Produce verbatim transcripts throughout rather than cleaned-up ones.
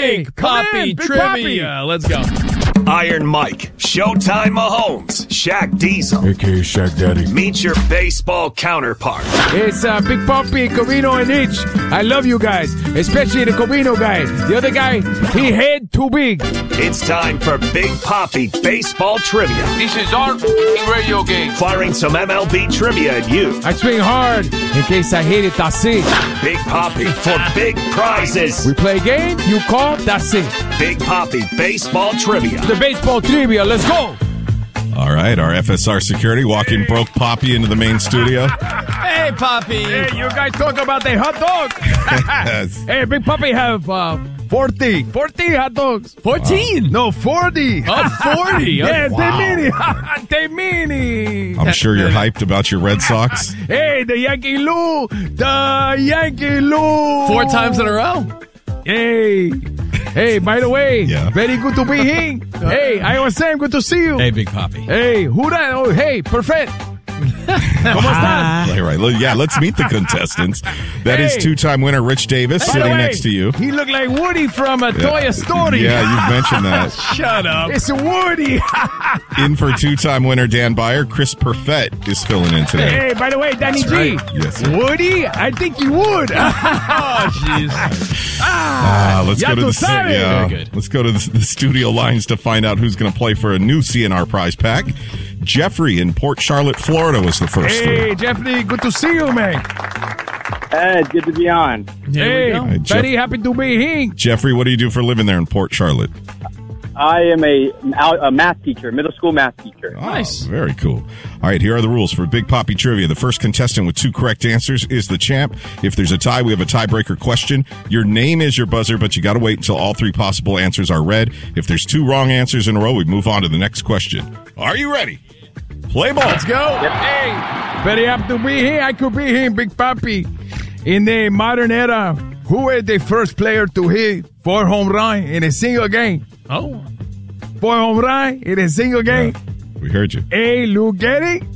Big Poppy in, Big Trivia. Poppy. Let's go. Iron Mike, Showtime Mahomes, Shaq Diesel. A K A Shaq Daddy. Meet your baseball counterpart. It's uh, Big Poppy, Covino, and Itch. I love you guys, especially the Covino guy. The other guy, he head too big. It's time for Big Poppy Baseball Trivia. This is our radio game. Firing some M L B trivia at you. I swing hard in case I hit it, that's it. Big Poppy for big prizes. We play a game, you call, that's it. Big Poppy Baseball Trivia. The baseball trivia, let's go. All right, our F S R security walking broke Poppy into the main studio. Hey, Poppy. Hey, you guys talk about the hot dog. Yes. Hey, Big Poppy have uh, forty. forty hot dogs. fourteen. No, forty. Oh, forty. Yes, Wow. they mini. They mini. I'm sure you're hyped about your Red Sox. Hey, the Yankee Lou. The Yankee Lou. Four times in a row. Hey. Hey, by the way, Yeah. very good to be here. Hey, Iowa Sam, good to see you. Hey, Big Poppy. Hey, who that? Oh, hey, perfect. ¿Cómo estás? All right, well, yeah, let's meet the contestants. That is Hey. two-time winner Rich Davis By the sitting way, next to you. He looked like Woody from a Toy Story. Yeah, you've mentioned that. Shut up. It's Woody. In for two-time winner Dan Byer, Chris Perfett is filling in today. Hey, by the way, Danny That's G. right. Yes, sir. Woody? I think he would. Oh, jeez. Ah, let's ya go to tú the sabes. yeah, Very good. let's go to the, the studio lines to find out who's going to play for a new C N R prize pack. Jeffrey in Port Charlotte, Florida, was the first. Hey, three. Jeffrey, good to see you, man. Ed, good to be on. Here hey, we go. Hey, Jeff- very happy to be here. Jeffrey, what do you do for a living there in Port Charlotte? I am a, a math teacher, middle school math teacher. Nice. Oh, very cool. All right, here are the rules for Big Poppy Trivia. The first contestant with two correct answers is the champ. If there's a tie, we have a tiebreaker question. Your name is your buzzer, but you got to wait until all three possible answers are read. If there's two wrong answers in a row, we move on to the next question. Are you ready? Play ball. Let's go. Hey, very happy to be here. I could be here, Big Papi. In the modern era, who is the first player to hit four home runs in a single game? Oh. Four home runs in a single game. Yeah, we heard you. A. Lou Gehrig.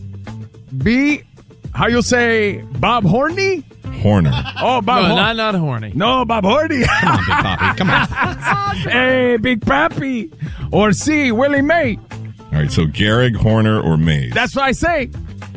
B. How you say Bob Horny? Horner. Oh, Bob No, Hor- not, not horny. No, Bob Horny. Come on, Big Poppy. Come on. Hey, Big Papi. Or C. Willie May. All right, so Gehrig, Horner, or Mays? That's what I say.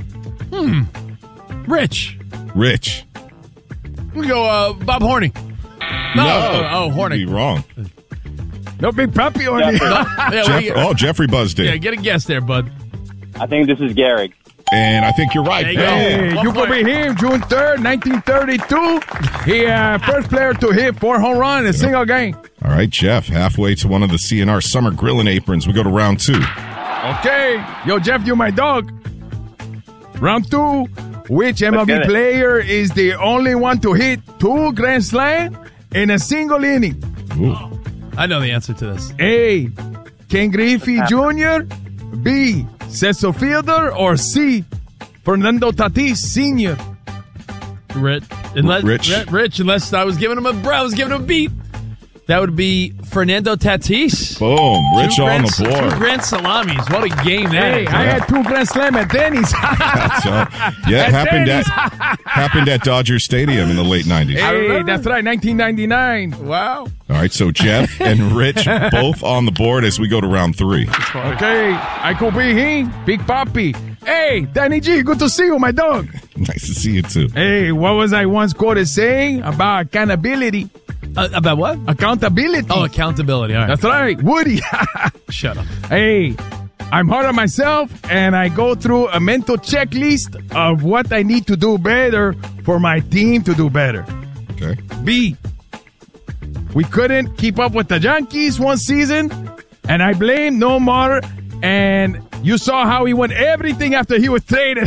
Rich. Rich. We go, uh, Bob Horny. No. Oh, oh, You'd Horny. be wrong. No Big Papi Horny. Yeah, Jeff- we- oh, Jeffrey buzzed in. yeah, get a guess there, bud. I think this is Gehrig. And I think you're right. There you go. Bam. Hey, One you could point. be him, June third, nineteen thirty-two. He uh, first player to hit four home runs in a single game. All right, Jeff, halfway to one of the C N R summer grilling aprons. We go to round two. Okay. Yo, Jeff, you my dog. Round two. Which M L B get it. player is the only one to hit two grand slams in a single inning? Ooh. I know the answer to this. A. Ken Griffey Junior B. Cecil Fielder. Or C. Fernando Tatis Senior Rich. Unless, Rich. Ri- Rich, unless I was giving him a bro, I was giving him a beat. That would be Fernando Tatis. Boom. Rich Two on grand- the board. Two grand salamis. What a game that Hey, is. I had two grand slams at Denny's. So, yeah, it happened at happened at Dodger Stadium in the late nineties. Hey, that's right, nineteen ninety-nine. Wow. All right, so Jeff and Rich both on the board as we go to round three. Okay, I could be him, Big Papi. Hey, Danny G, good to see you, my dog. Nice to see you too. Hey, what was I once quoted saying about accountability? Uh, about what? Accountability. Oh, accountability. All right. That's right, Woody. Shut up. Hey, I'm hard on myself, and I go through a mental checklist of what I need to do better for my team to do better. Okay. B, we couldn't keep up with the Yankees one season, and I blame no more. And you saw how he won everything after he was traded.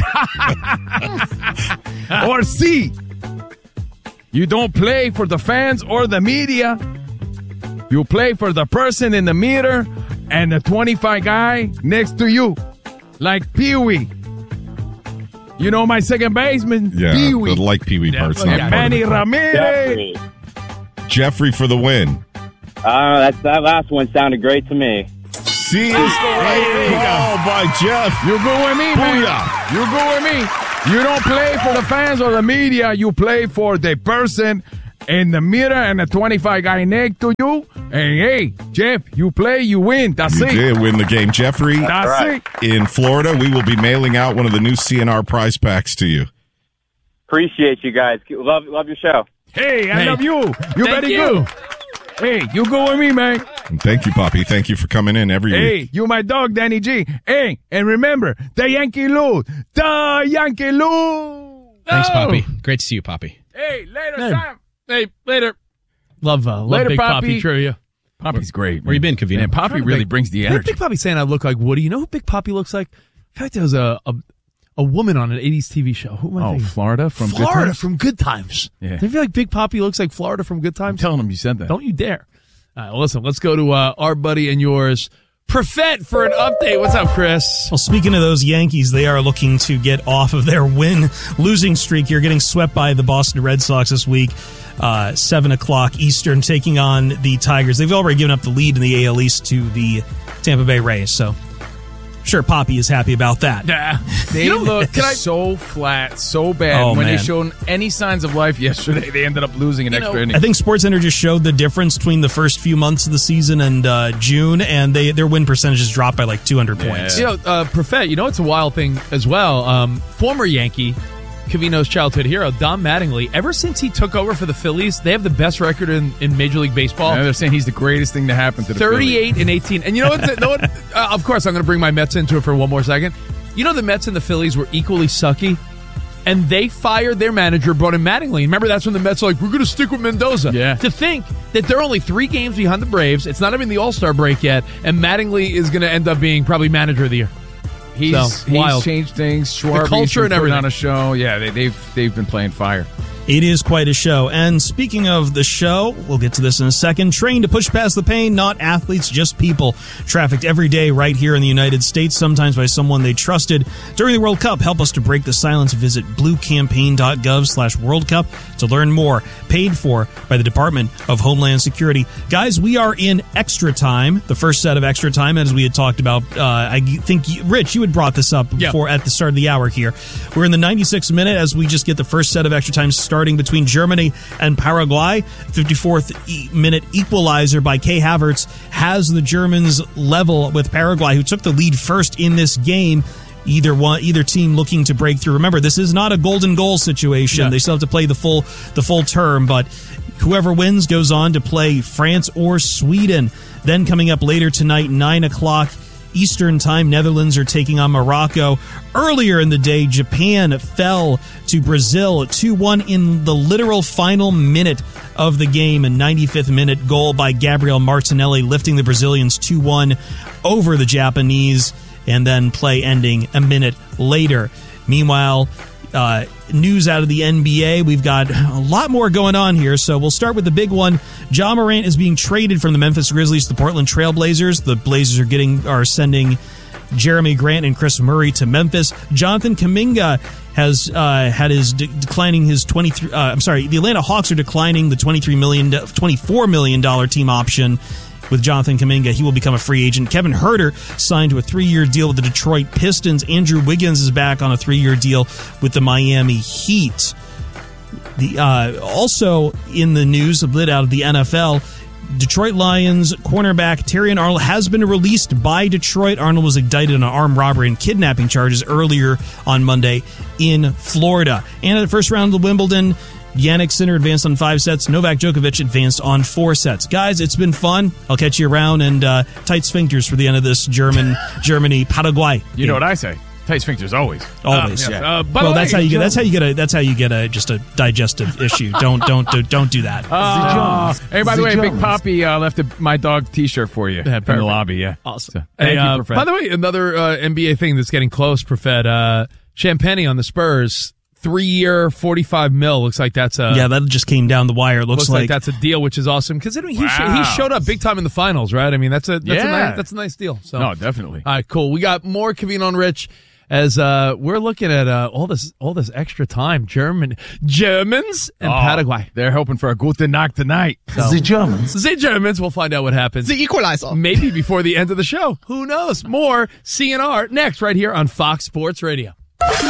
Or C, you don't play for the fans or the media. You play for the person in the mirror and the twenty-five guy next to you, like Pee Wee. You know my second baseman, Yeah, Pee Wee. the like Pee Wee Yeah, part's well, not yeah. part of Manny it. Ramirez. Jeffrey. Jeffrey for the win. Uh, that's, that last one sounded great to me. See, is the right call by Jeff. You go with me, man. Booyah. You go with me. You don't play for the fans or the media. You play for the person in the mirror and the twenty-five guy next to you. And hey, Jeff, you play, you win. That's You it. did win the game. Jeffrey, That's right. it. in Florida, we will be mailing out one of the new C N R prize packs to you. Appreciate you guys. Love love your show. Hey, I Hey. love you. You Thank very you. good. Hey, you go with me, man. And thank you, Poppy. Thank you for coming in every week. Hey, you my dog, Danny G. Hey, and remember, the Yankee Lou. The Yankee Lou. Thanks, Oh. Poppy. Great to see you, Poppy. Hey, later, Hey. Sam. Hey, later. Love, uh, love Later, Big Poppy. Poppy. trivia. Poppy's great. Where you been, Cavino? Man, Poppy Trying to really think. brings the I think energy. Big Poppy saying I look like Woody. You know who Big Poppy looks like? In fact, there was a a, a woman on an eighties T V show. Who am I Oh, thinking? Florida from Good Florida Times? from Good Times. Yeah. Do you feel like Big Poppy looks like Florida from Good I'm Times? telling him you said that. Don't you dare. All right, well, listen, let's go to uh, our buddy and yours, Profet, for an update. What's up, Chris? Well, speaking of those Yankees, they are looking to get off of their win-losing streak. You're getting swept by the Boston Red Sox this week, uh, seven o'clock Eastern, taking on the Tigers. They've already given up the lead in the A L East to the Tampa Bay Rays, so I'm sure Poppy is happy about that. Nah. They You know, looked can I- so flat, so bad. Oh, when man. they showed any signs of life yesterday, they ended up losing an You extra know, inning. I think SportsCenter just showed the difference between the first few months of the season and uh, June, and they their win percentages dropped by like two hundred points. You know, uh, Profet, you know it's a wild thing as well. Um, former Yankee, Cavino's childhood hero, Don Mattingly, ever since he took over for the Phillies, they have the best record in, in Major League Baseball. Yeah, they're saying he's the greatest thing to happen to the Phillies. thirty-eight and eighteen. And you know what? know what? Uh, of course, I'm going to bring my Mets into it for one more second. You know the Mets and the Phillies were equally sucky, and they fired their manager, brought in Mattingly. Remember, that's when the Mets were like, we're going to stick with Mendoza. Yeah. To think that they're only three games behind the Braves, it's not even the All-Star break yet, and Mattingly is going to end up being probably manager of the year. He's, So, he's wild. changed things. Schwarber, culture he's been and putting everything. on a show. Yeah, they, they've they've been playing fire. It is quite a show. And speaking of the show, we'll get to this in a second. Trained to push past the pain, not athletes, just people. Trafficked every day right here in the United States, sometimes by someone they trusted. During the World Cup, help us to break the silence. Visit bluecampaign.gov slash World Cup to learn more. Paid for by the Department of Homeland Security. Guys, we are in extra time, the first set of extra time, as we had talked about. Uh, I think, you, Rich, you had brought this up Yeah. before at the start of the hour here. We're in the ninety-sixth minute as we just get the first set of extra time starting between Germany and Paraguay. fifty-fourth e- minute equalizer by Kai Havertz has the Germans level with Paraguay, who took the lead first in this game. Either one, either team looking to break through. Remember, this is not a golden goal situation. Yeah. They still have to play the full the full term, but whoever wins goes on to play France or Sweden. Then coming up later tonight, nine o'clock Eastern Time, Netherlands are taking on Morocco. Earlier in the day, Japan fell to Brazil two one in the literal final minute of the game. A ninety-fifth minute goal by Gabriel Martinelli, lifting the Brazilians two one over the Japanese, and then play ending a minute later. Meanwhile, uh, news out of the N B A. We've got a lot more going on here, so we'll start with the big one. Ja Morant is being traded from the Memphis Grizzlies to the Portland Trail Blazers. The Blazers are getting are sending Jeremy Grant and Chris Murray to Memphis. Jonathan Kuminga has uh, had his de- declining his twenty-three. Uh, I'm sorry, the Atlanta Hawks are declining the twenty-three million, twenty-four million dollar team option. With Jonathan Kuminga, he will become a free agent. Kevin Huerter signed to a three-year deal with the Detroit Pistons. Andrew Wiggins is back on a three-year deal with the Miami Heat. The uh, also in the news, a bit out of the N F L, Detroit Lions cornerback Terrion Arnold has been released by Detroit. Arnold was indicted on armed robbery and kidnapping charges earlier on Monday in Florida. And at the first round of the Wimbledon, Jannik Sinner advanced on five sets. Novak Djokovic advanced on four sets. Guys, it's been fun. I'll catch you around, and uh, tight sphincters for the end of this German Germany Paraguay. You know what I say? Tight sphincters always. Always, Uh, yeah. uh, by well, the that's way, how you get. That's how you get a. That's how you get a just a digestive issue. Don't don't do, don't do that. Uh, hey, by the way, Big Poppy uh, left a, my dog T-shirt for you Yeah, from the perfect. lobby. Yeah, Awesome. So, thank Hey, you, uh, Profet. by the way, another uh, N B A thing that's getting close, Profet. Uh, Champagne on the Spurs, three-year, forty-five mil. Looks like that's a yeah, that just came down the wire. It looks, looks like, that's a deal, which is awesome because I mean, he sh- Wow. he showed up big time in the finals, right? I mean, that's a that's, a, Yeah. nice, that's a nice deal. So, no, definitely. all right, cool. We got more Cavino and Rich as uh, we're looking at uh, all this all this extra time. German Germans and Oh, Paraguay. They're hoping for a gute Nacht tonight. The Germans. The Germans. We'll find out what happens. The equalizer. Maybe before the end of the show. Who knows? More C N R next right here on Fox Sports Radio.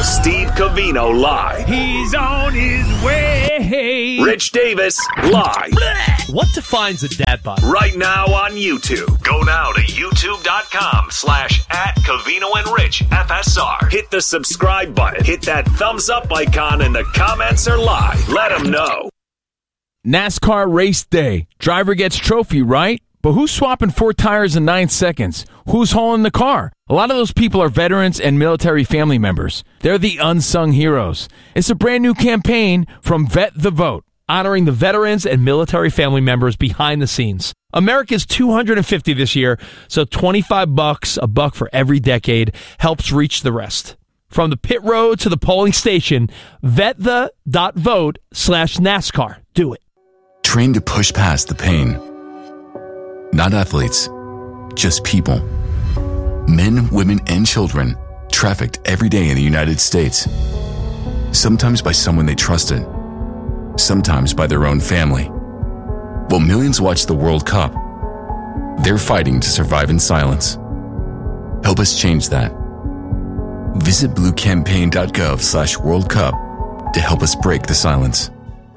Steve Covino live. He's on his way. Rich Davis live. What defines a dad bod? Right now on YouTube. Go now to youtube.com slash at Covino and Rich F S R. Hit the subscribe button. Hit that thumbs up icon and the comments are live. Let them know. NASCAR race day. Driver gets trophy, right? But who's swapping four tires in nine seconds? Who's hauling the car? A lot of those people are veterans and military family members. They're the unsung heroes. It's a brand new campaign from Vet the Vote, honoring the veterans and military family members behind the scenes. America's two hundred fifty this year, so twenty-five bucks, a buck for every decade, helps reach the rest. From the pit road to the polling station, vetthe.vote slash NASCAR. Do it. Train to push past the pain. Not athletes, just people. Men, women, and children trafficked every day in the United States. Sometimes by someone they trusted. Sometimes by their own family. While millions watch the World Cup, they're fighting to survive in silence. Help us change that. Visit bluecampaign.gov slash World Cup to help us break the silence.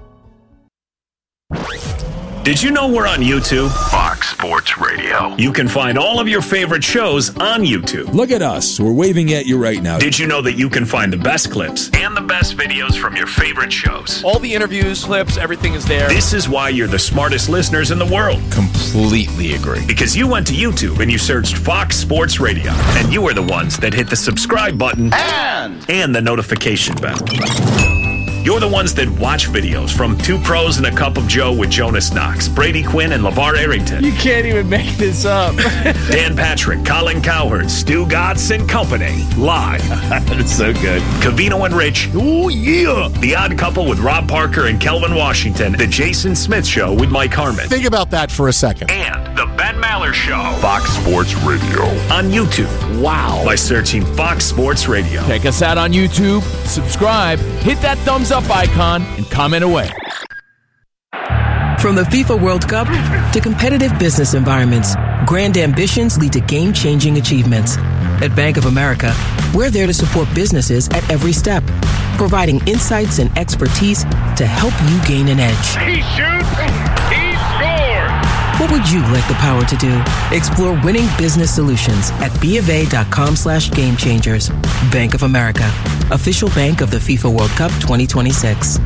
Did you know we're on YouTube? Fox Sports Radio. You can find all of your favorite shows on YouTube. Look at us. We're waving at you right now. Did you know that you can find the best clips and the best videos from your favorite shows? All the interviews, clips, everything is there. This is why you're the smartest listeners in the world. Completely agree. Because you went to YouTube and you searched Fox Sports Radio. And you are the ones that hit the subscribe button And, and the notification bell. You're the ones that watch videos from Two Pros and a Cup of Joe with Jonas Knox, Brady Quinn, and LeVar Arrington. You can't even make this up. Dan Patrick, Colin Cowherd, Stu Gatz, and company. Live. That's so good. Covino and Rich. Oh, yeah. The Odd Couple with Rob Parker and Kelvin Washington. The Jason Smith Show with Mike Harmon. Think about that for a second. And The Ben Maller Show. Fox Sports Radio. On YouTube. Wow. By searching Fox Sports Radio. Check us out on YouTube, subscribe, hit that thumbs up icon, and comment away. From the FIFA World Cup to competitive business environments, grand ambitions lead to game-changing achievements. At Bank of America, we're there to support businesses at every step, providing insights and expertise to help you gain an edge. He shoots. He scores. What would you like the power to do? Explore winning business solutions at BofA.com slash game changers. Bank of America, official bank of the FIFA World Cup twenty twenty-six.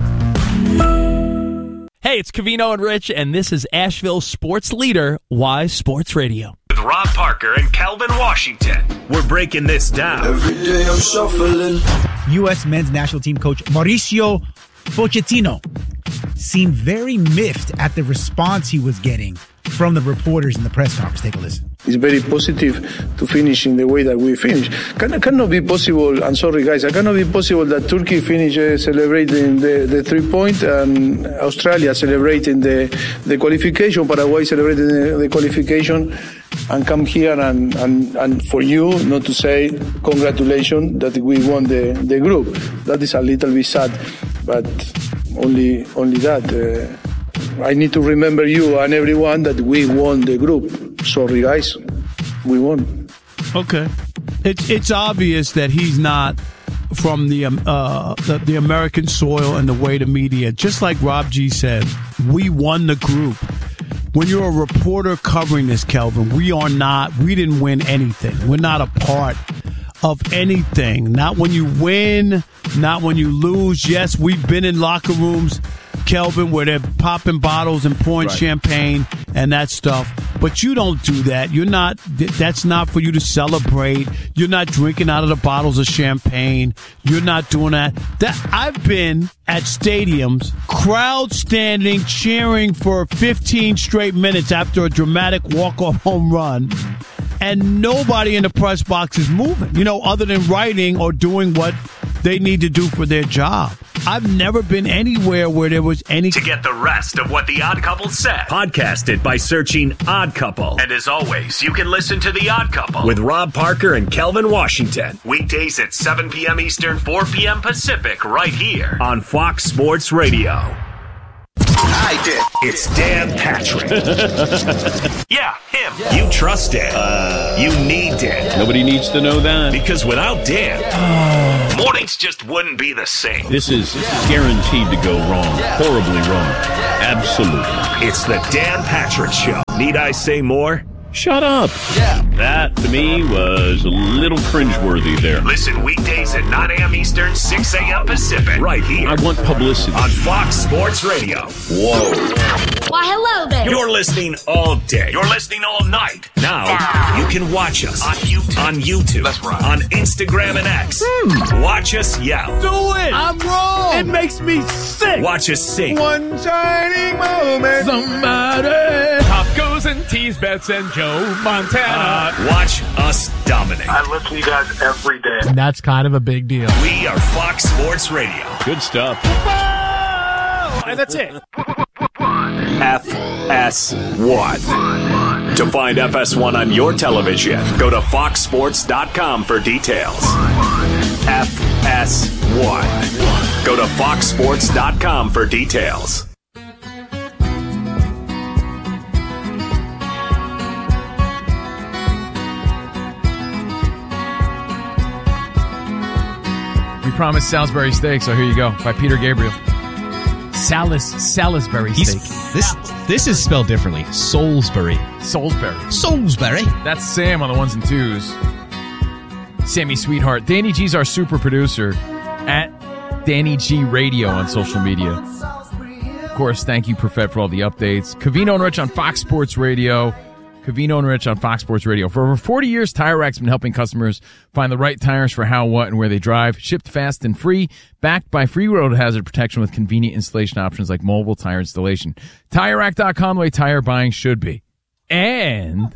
Hey, it's Covino and Rich, and this is Asheville's sports leader, Wise Sports Radio. With Rob Parker and Kelvin Washington. We're breaking this down. Every day I'm shuffling. U S men's national team coach Mauricio Pochettino seemed very miffed at the response he was getting from the reporters in the press conference. Take a listen. It's very positive to finish in the way that we finish. Can, cannot be possible, I'm sorry guys, it cannot be possible that Turkey finish uh, celebrating the, the three point and Australia celebrating the, the qualification, Paraguay celebrating the, the qualification, and come here and, and, and for you not to say congratulations that we won the, the group. That is a little bit sad, but only, only that. Uh, I need to remember you and everyone that we won the group. Sorry, guys. We won. Okay. It's it's obvious that he's not from the, um, uh, the the American soil and the way the media. Just like Rob G said, we won the group. When you're a reporter covering this, Kelvin, we are not. We didn't win anything. We're not a part of anything. Not when you win, not when you lose. Yes, we've been in locker rooms, Kelvin, where they're popping bottles and pouring right. champagne and that stuff. But you don't do that. You're not, that's not for you to celebrate. You're not drinking out of the bottles of champagne. You're not doing that. That I've been at stadiums, crowd standing, cheering for fifteen straight minutes after a dramatic walk-off home run. And nobody in the press box is moving, you know, other than writing or doing what they need to do for their job. I've never been anywhere where there was any... To get the rest of what The Odd Couple said, podcast it by searching Odd Couple. And as always, you can listen to The Odd Couple with Rob Parker and Kelvin Washington. Weekdays at seven p.m. Eastern, four p.m. Pacific, right here on Fox Sports Radio. Hi, I did. It's Dan Patrick. Yeah, him. You trust Dan. Uh, you need Dan. Nobody needs to know that. Because without Dan, mornings just wouldn't be the same. This is guaranteed to go wrong. Horribly wrong. Absolutely. It's the Dan Patrick Show. Need I say more? Shut up. Yeah. That, to me, was a little cringeworthy there. Listen weekdays at nine a.m. Eastern, six a.m. Pacific. Right here. I want publicity. On Fox Sports Radio. Whoa. Why, hello there. You're listening all day. You're listening all night. Now, you can watch us on YouTube. On YouTube. That's right. On Instagram and X. Hmm. Watch us yell. Do it. I'm wrong. It makes me sick. Watch us sing. One shining moment. Somebody. Tacos and teas, bets and Joe Montana. Uh, watch us dominate. I listen to you guys every day. And that's kind of a big deal. We are Fox Sports Radio. Good stuff. And that's it. F S one. To find F S one on your television, go to fox sports dot com for details. F S one. Go to fox sports dot com for details. We promised Salisbury steak, so here you go, by Peter Gabriel. Salis, Salisbury He's, steak. This this is spelled differently. Salisbury. Salisbury. Salisbury. That's Sam on the ones and twos. Sammy Sweetheart. Danny G's our super producer at Danny G Radio on social media. Of course, thank you, Perfett, for all the updates. Covino and Rich on Fox Sports Radio. Covino and Rich on Fox Sports Radio. For over forty years, Tire Rack's been helping customers find the right tires for how, what, and where they drive. Shipped fast and free, backed by free road hazard protection with convenient installation options like mobile tire installation. Tire Rack dot com, the way tire buying should be. And...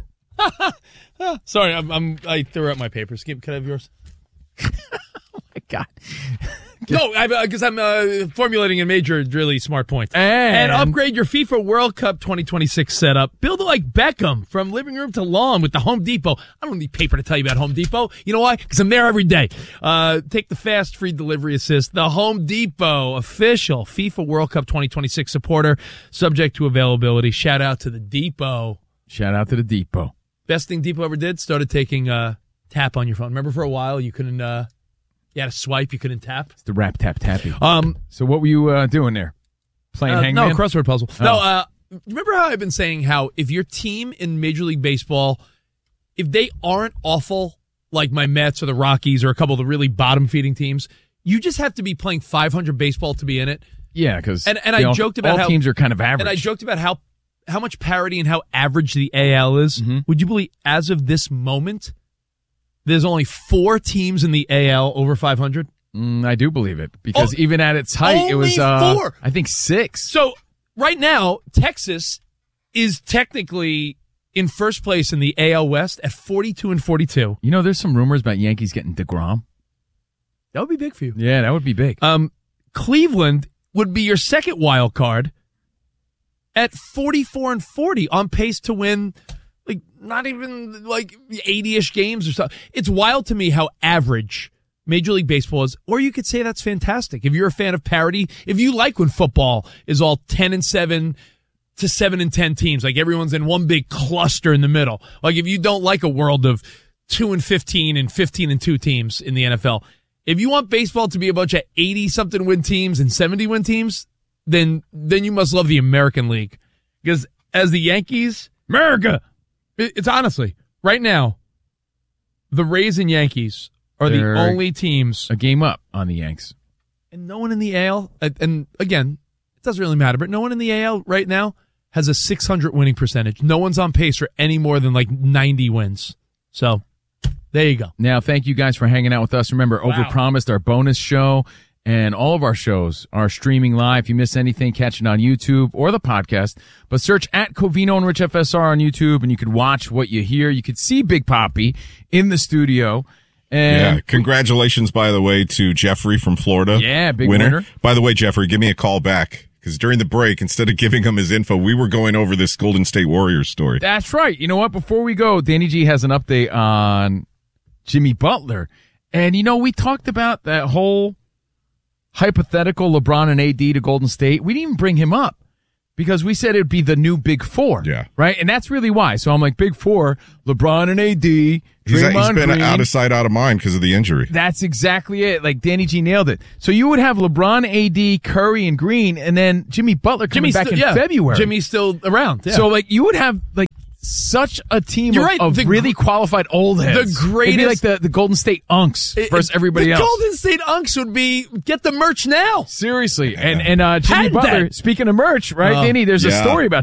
Sorry, I'm, I'm, I threw out my papers. Can I have yours? Oh, my God. No, because I'm uh, formulating a major, really smart point. And, and upgrade your FIFA World Cup twenty twenty-six setup. Build it like Beckham, from living room to lawn with the Home Depot. I don't need paper to tell you about Home Depot. You know why? Because I'm there every day. Uh, take the fast, free delivery assist. The Home Depot, official FIFA World Cup twenty twenty-six supporter, subject to availability. Shout out to the Depot. Shout out to the Depot. Best thing Depot ever did, started taking uh, tap on your phone. Remember for a while you couldn't... Uh, You had to swipe, you couldn't tap. It's the rap, tap, tappy. Um, so what were you uh, doing there? Playing uh, Hangman? No, crossword puzzle. Oh. No, uh, remember how I've been saying how if your team in Major League Baseball, if they aren't awful, like my Mets or the Rockies or a couple of the really bottom-feeding teams, you just have to be playing five hundred baseball to be in it. Yeah, because and, and I all, joked about all how teams are kind of average. And I joked about how how much parity and how average the A L is. Mm-hmm. Would you believe, as of this moment, there's only four teams in the A L over five hundred? Mm, I do believe it, because oh, even at its height, it was uh, four. I think six. So right now, Texas is technically in first place in the A L West at forty-two and forty-two. You know, there's some rumors about Yankees getting DeGrom. That would be big for you. Yeah, that would be big. Um, Cleveland would be your second wild card at forty-four and forty, on pace to win like not even like eighty-ish games or something. It's wild to me how average Major League Baseball is, or you could say that's fantastic. If you're a fan of parity, if you like when football is all ten and seven to seven and ten teams, like everyone's in one big cluster in the middle. Like if you don't like a world of two and fifteen and fifteen and two teams in the N F L, if you want baseball to be a bunch of eighty something win teams and seventy win teams, then then you must love the American League. Because as the Yankees, America, it, it's honestly right now, the Rays and Yankees are They're the only teams a game up on the Yanks. And no one in the A L, and again, it doesn't really matter, but no one in the A L right now has a six hundred winning percentage. No one's on pace for any more than like ninety wins. So there you go. Now, thank you guys for hanging out with us. Remember, Wow. Overpromised, our bonus show, and all of our shows are streaming live. If you miss anything, catch it on YouTube or the podcast. But search at Covino and Rich F S R on YouTube, and you could watch what you hear. You could see Big Papi in the studio. And yeah, congratulations, by the way, to Jeffrey from Florida. Yeah, big winner. By the way, Jeffrey, give me a call back, because during the break, instead of giving him his info, we were going over this Golden State Warriors story. That's right. You know what? Before we go, Danny G has an update on Jimmy Butler. And, you know, we talked about that whole hypothetical LeBron and A D to Golden State. We didn't even bring him up. because we said it'd be the new Big Four. Yeah. Right? And that's really why. So I'm like, Big Four, LeBron and A D, He's, Draymond he's been Green. out of sight, out of mind because of the injury. That's exactly it. Like Danny G nailed it. So you would have LeBron, A D, Curry, and Green, and then Jimmy Butler coming Jimmy's back still- in yeah. February. Jimmy's still around. Yeah. So like you would have like such a team You're of, right. of The really gr- qualified old heads. the It'd be greatest- like the, the Golden State Unks It- versus everybody the else. Golden State Unks would be get the merch now. Seriously. And and uh, Jimmy Had Butler, that. speaking of merch, right, Oh. Danny, there's a Yeah. story about